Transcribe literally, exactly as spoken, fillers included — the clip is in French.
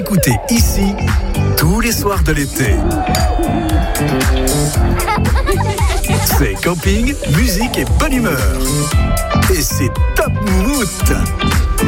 écoutez ici tous les soirs de l'été. C'est camping, musique et bonne humeur. Et c'est Top Moumout.